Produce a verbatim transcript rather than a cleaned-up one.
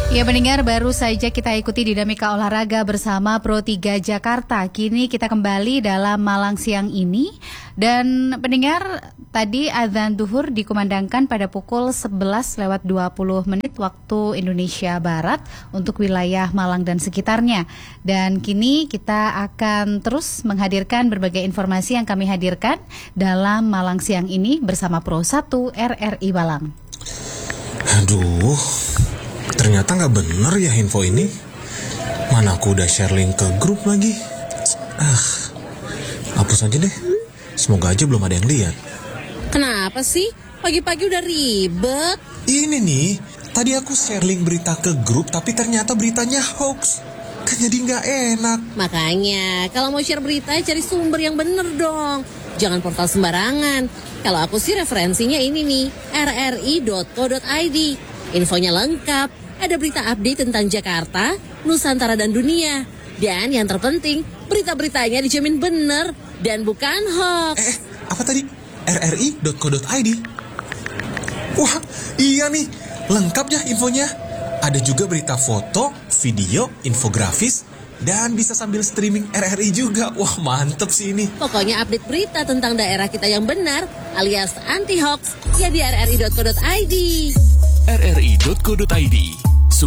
Ya pendengar, baru saja kita ikuti dinamika olahraga bersama Pro tiga Jakarta. Kini kita kembali dalam Malang siang ini. Dan pendengar, tadi azan duhur dikumandangkan pada pukul sebelas lewat dua puluh menit waktu Indonesia Barat untuk wilayah Malang dan sekitarnya. Dan kini kita akan terus menghadirkan berbagai informasi yang kami hadirkan dalam Malang siang ini bersama Pro satu R R I Malang. Aduh, ternyata nggak bener ya info ini. Mana aku udah share link ke grup lagi. Ah, hapus aja deh. Semoga aja belum ada yang lihat. Kenapa sih? Pagi-pagi udah ribet. Ini nih, tadi aku share link berita ke grup, tapi ternyata beritanya hoax. Kan jadi nggak enak. Makanya, kalau mau share berita, cari sumber yang bener dong. Jangan portal sembarangan. Kalau aku sih referensinya ini nih, r r i dot co dot i d. Infonya lengkap. Ada berita update tentang Jakarta, Nusantara dan dunia. Dan yang terpenting, berita-beritanya dijamin bener dan bukan hoax. Eh, apa tadi? r r i dot co dot i d. Wah, iya nih. Lengkap ya infonya. Ada juga berita foto, video, infografis, dan bisa sambil streaming R R I juga. Wah, mantep sih ini. Pokoknya update berita tentang daerah kita yang benar, alias anti-hoax, ya di r r i dot co dot i d. r r i dot co dot i d